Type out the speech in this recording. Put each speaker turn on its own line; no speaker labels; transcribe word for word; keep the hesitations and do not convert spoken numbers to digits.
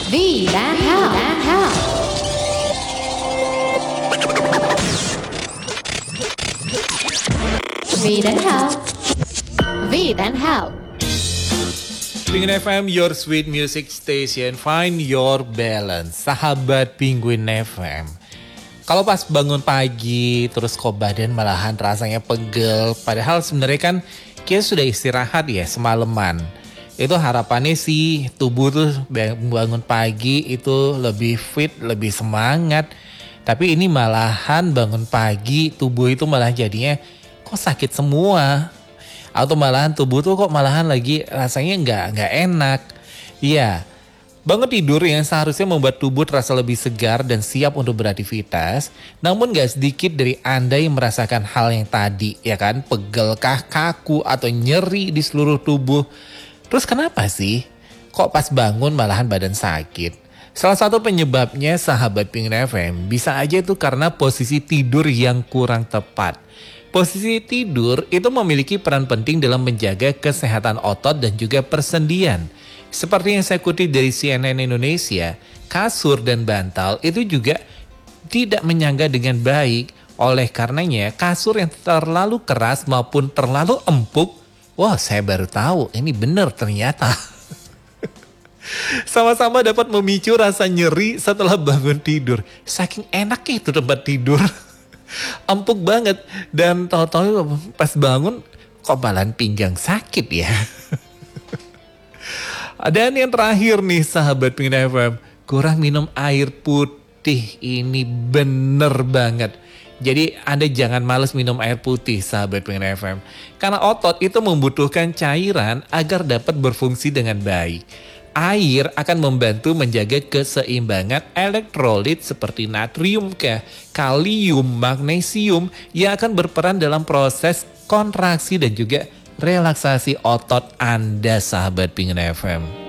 V dan Hal. dan Hal. V dan Hal. V dan Hal.
Penguin F M, your sweet music station. Find your balance. Sahabat Penguin F M. Kalau pas bangun pagi, terus kok badan malahan rasanya pegel. Padahal sebenarnya kan kita sudah istirahat ya semalaman. Itu harapannya sih tubuh tuh bangun pagi itu lebih fit, lebih semangat. Tapi ini malahan bangun pagi, tubuh itu malah jadinya kok sakit semua. Atau malahan tubuh tuh kok malahan lagi rasanya nggak nggak enak. Iya, bangun tidur yang seharusnya membuat tubuh terasa lebih segar dan siap untuk beraktivitas. Namun gak sedikit dari Anda yang merasakan hal yang tadi, ya kan? Pegelkah, kaku, atau nyeri di seluruh tubuh. Terus kenapa sih? Kok pas bangun malahan badan sakit? Salah satu penyebabnya sahabat Penguin F M bisa aja itu karena posisi tidur yang kurang tepat. Posisi tidur itu memiliki peran penting dalam menjaga kesehatan otot dan juga persendian. Seperti yang saya kutip dari C N N Indonesia, kasur dan bantal itu juga tidak menyangga dengan baik. Oleh karenanya, kasur yang terlalu keras maupun terlalu empuk, wah saya baru tahu ini benar ternyata. Sama-sama dapat memicu rasa nyeri setelah bangun tidur. Saking enaknya itu tempat tidur. Empuk banget. Dan tahu-tahu pas bangun kok balan pinggang sakit ya. Dan yang terakhir nih sahabat Penguin F M, kurang minum air putih. Ini bener banget. Jadi Anda jangan males minum air putih sahabat Penguin F M. Karena otot itu membutuhkan cairan agar dapat berfungsi dengan baik. Air akan membantu menjaga keseimbangan elektrolit seperti natrium, kalium, magnesium yang akan berperan dalam proses kontraksi dan juga relaksasi otot Anda sahabat Penguin F M.